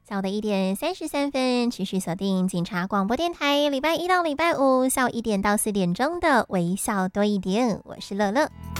下午的1点33分，持续锁定警察广播电台，礼拜一到礼拜五下午1点到4点钟的微笑多一点，我是乐乐。